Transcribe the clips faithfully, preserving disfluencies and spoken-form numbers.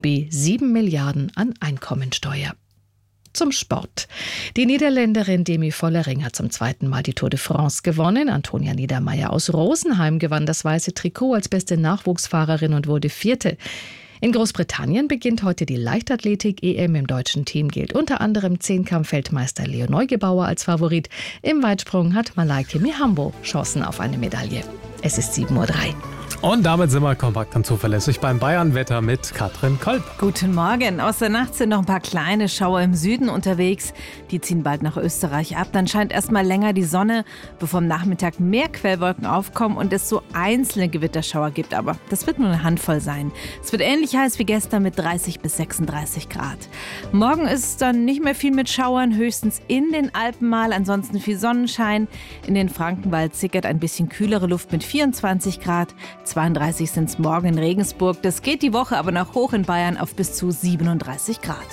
sieben Milliarden an Einkommensteuer. Zum Sport. Die Niederländerin Demi Vollering hat zum zweiten Mal die Tour de France gewonnen. Antonia Niedermeier aus Rosenheim gewann das weiße Trikot als beste Nachwuchsfahrerin und wurde Vierte. In Großbritannien beginnt heute die Leichtathletik-E M. Im deutschen Team gilt unter anderem Zehnkampf-Weltmeister Leo Neugebauer als Favorit. Im Weitsprung hat Malaike Mihambo Chancen auf eine Medaille. Es ist sieben Uhr drei. Und damit sind wir kompakt und zuverlässig beim Bayern-Wetter mit Katrin Kolb. Guten Morgen. Aus der Nacht sind noch ein paar kleine Schauer im Süden unterwegs. Die ziehen bald nach Österreich ab. Dann scheint erstmal länger die Sonne, bevor am Nachmittag mehr Quellwolken aufkommen und es so einzelne Gewitterschauer gibt. Aber das wird nur eine Handvoll sein. Es wird ähnlich heiß wie gestern mit dreißig bis sechsunddreißig Grad. Morgen ist es dann nicht mehr viel mit Schauern, höchstens in den Alpen mal. Ansonsten viel Sonnenschein. In den Frankenwald sickert ein bisschen kühlere Luft mit vierundzwanzig Grad. zweiunddreißig sind es morgen in Regensburg. Das geht die Woche aber noch hoch in Bayern auf bis zu siebenunddreißig Grad.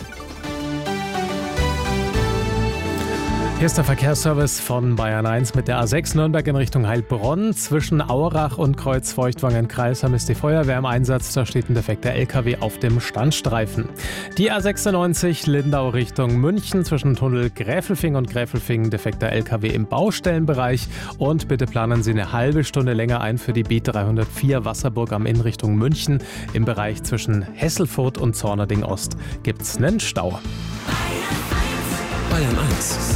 Hier ist der Verkehrsservice von Bayern eins mit der A sechs Nürnberg in Richtung Heilbronn. Zwischen Aurach und Kreuz-Feuchtwangen-Kreisheim ist die Feuerwehr im Einsatz. Da steht ein defekter L K W auf dem Standstreifen. Die A sechsundneunzig Lindau Richtung München zwischen Tunnel Gräfelfing und Gräfelfing. Defekter L K W im Baustellenbereich. Und bitte planen Sie eine halbe Stunde länger ein für die B dreihundertvier Wasserburg am Inn Richtung München. Im Bereich zwischen Hesselfurt und Zornerding Ost gibt es einen Stau. Bayern eins.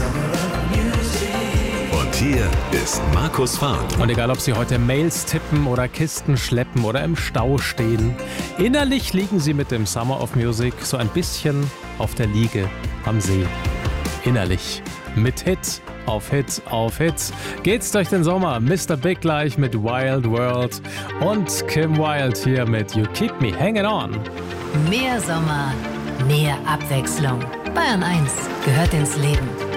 Und hier ist Markus Fahnd. Und egal, ob Sie heute Mails tippen oder Kisten schleppen oder im Stau stehen, innerlich liegen Sie mit dem Summer of Music so ein bisschen auf der Liege am See. Innerlich. Mit Hit auf Hit auf Hit geht's durch den Sommer. Mister Big gleich mit Wild World und Kim Wilde hier mit You Keep Me Hanging On. Mehr Sommer, mehr Abwechslung. Bayern eins gehört ins Leben.